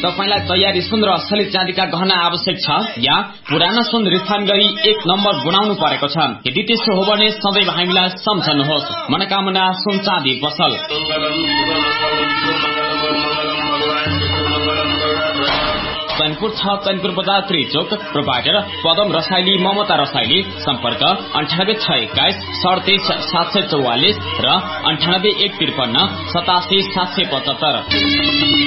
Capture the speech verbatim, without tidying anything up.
तपाईलाई तयारी सुन र असली चाँदीका गहना आवश्यक छ या पुरानो सुन रिफाइन गरी एक नम्बर गुनाउनु परेको छ? यदि त्यसो हो भने सदैव हामीलाई सम्झनुहोस्। मनोकामना सुन चाँदी पसल। चैनपुर छ चैनपुर बजार त्रिचोक। प्रोभाइडर पदम रसाइली ममता रसाइली। सम्पर्क अन्ठानब्बे छ एक्काइस सडतिस सात सय चौवालिस र अन्ठानब्बे एक त्रिपन्न सतासी सात सय पचहत्तर।